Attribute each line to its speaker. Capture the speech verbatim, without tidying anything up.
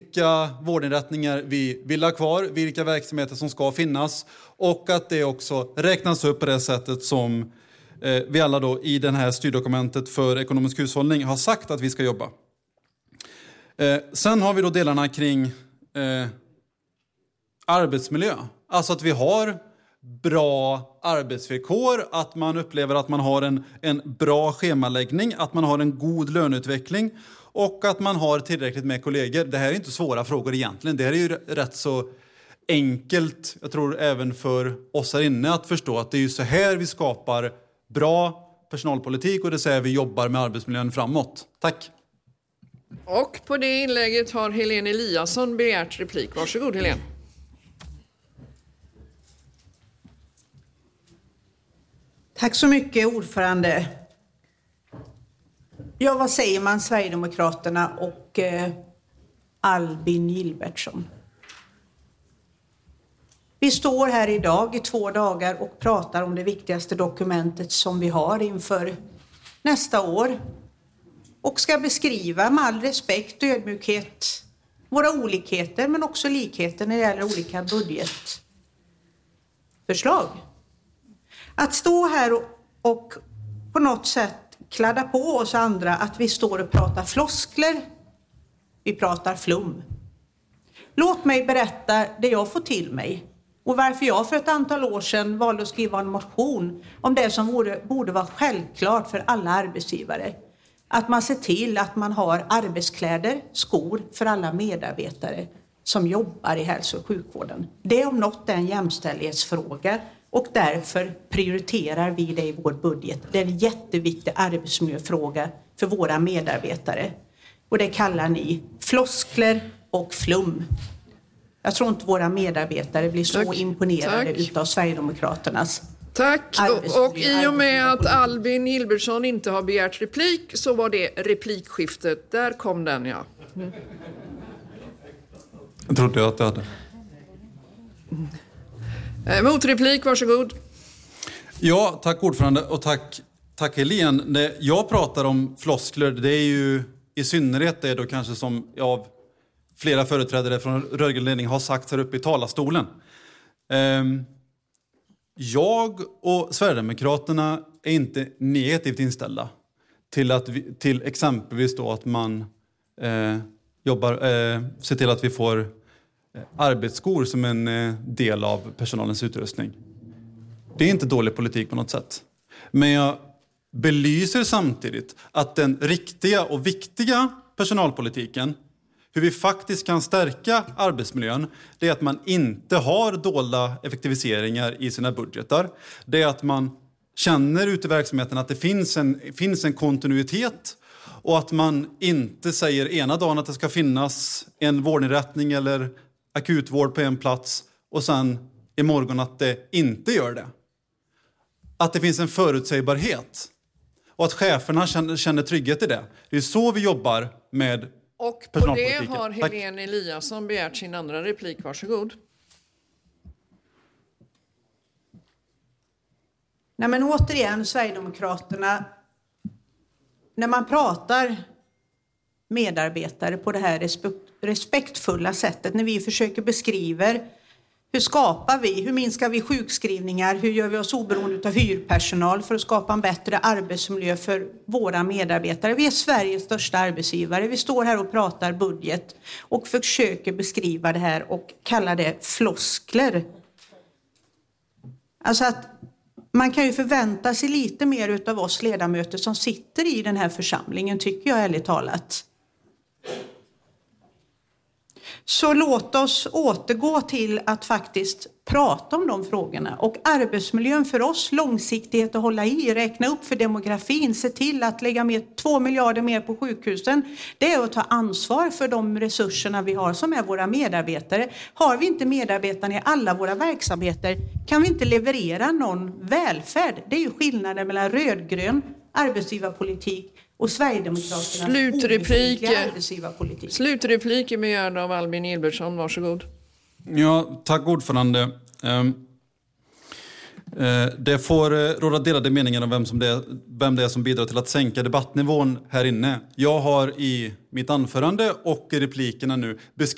Speaker 1: vilka vårdinrättningar vi vill ha kvar, vilka verksamheter som ska finnas och att det också räknas upp på det sättet som eh, vi alla då i det här styrdokumentet för ekonomisk hushållning har sagt att vi ska jobba. Eh, sen har vi då delarna kring eh, arbetsmiljö. Alltså att vi har bra arbetsvillkor, att man upplever att man har en, en bra schemaläggning, att man har en god löneutveckling och att man har tillräckligt med kollegor. Det här är inte svåra frågor egentligen. Det här är ju rätt så enkelt, jag tror även för oss här inne, att förstå att det är ju så här vi skapar bra personalpolitik och det är så här vi jobbar med arbetsmiljön framåt. Tack.
Speaker 2: Och på det inlägget har Helene Eliasson begärt replik. Varsågod Helene.
Speaker 3: Tack så mycket ordförande. Ja, vad säger man Sverigedemokraterna och eh, Albin Gilbertsson? Vi står här idag i två dagar och pratar om det viktigaste dokumentet som vi har inför nästa år. Och ska beskriva med all respekt och ödmjukhet våra olikheter men också likheter när det gäller olika budgetförslag. Att stå här och, och på något sätt kladda på oss andra att vi står och pratar floskler, vi pratar flum. Låt mig berätta det jag får till mig och varför jag för ett antal år sedan valde att skriva en motion om det som borde, borde vara självklart för alla arbetsgivare. Att man ser till att man har arbetskläder, skor för alla medarbetare som jobbar i hälso- och sjukvården. Det om något är en jämställdhetsfråga och därför prioriterar vi det i vår budget. Det är en jätteviktig arbetsmiljöfråga för våra medarbetare. Och det kallar ni floskler och flum. Jag tror inte våra medarbetare blir så Tack. imponerade Tack. utav Sverigedemokraternas
Speaker 2: Tack. Och, och i och med att Albin Gilbertsson inte har begärt replik så var det replikskiftet. Där kom den, ja. Mm.
Speaker 1: Jag trodde att det hade.
Speaker 2: Eh, motreplik, varsågod.
Speaker 1: Ja, tack ordförande och tack, tack Helene. Det jag pratar om floskler, det är ju i synnerhet det då kanske som av flera företrädare från rödgrön ledning har sagt här uppe i talarstolen. Um, Jag och Sverigedemokraterna är inte negativt inställda till, att vi, till exempelvis då att man eh, jobbar, eh, ser till att vi får eh, arbetsskor som en eh, del av personalens utrustning. Det är inte dålig politik på något sätt. Men jag belyser samtidigt att den riktiga och viktiga personalpolitiken, hur vi faktiskt kan stärka arbetsmiljön, det är att man inte har dolda effektiviseringar i sina budgetar. Det är att man känner ute i verksamheten att det finns en, finns en kontinuitet och att man inte säger ena dagen att det ska finnas en vårdinrättning eller akutvård på en plats och sen imorgon att det inte gör det. Att det finns en förutsägbarhet och att cheferna känner, känner trygghet i det. Det är så vi jobbar med.
Speaker 2: Och på det har Helene Eliasson begärt sin andra replik. Varsågod.
Speaker 3: Nej, men återigen, Sverigedemokraterna, när man pratar medarbetare på det här respektfulla sättet, när vi försöker beskriva hur skapar vi, hur minskar vi sjukskrivningar, hur gör vi oss oberoende av hyrpersonal för att skapa en bättre arbetsmiljö för våra medarbetare. Vi är Sveriges största arbetsgivare. Vi står här och pratar budget och försöker beskriva det här och kalla det floskler. Alltså att man kan ju förvänta sig lite mer av oss ledamöter som sitter i den här församlingen, tycker jag ärligt talat. Så låt oss återgå till att faktiskt prata om de frågorna. Och arbetsmiljön för oss, långsiktighet att hålla i, räkna upp för demografin, se till att lägga med två miljarder mer på sjukhusen. Det är att ta ansvar för de resurserna vi har som är våra medarbetare. Har vi inte medarbetarna i alla våra verksamheter kan vi inte leverera någon välfärd. Det är ju skillnaden mellan rödgrön arbetsgivarpolitik och Sverigedemokraternas arbetsgivarpolitik.
Speaker 2: Slutrepliker med av Albin Gilbertsson, varsågod.
Speaker 1: Ja, tack ordförande. Um, uh, det får uh, råda delade meningar om vem, som det är, vem det är som bidrar till att sänka debattnivån här inne. Jag har i mitt anförande och i replikerna nu beskrivit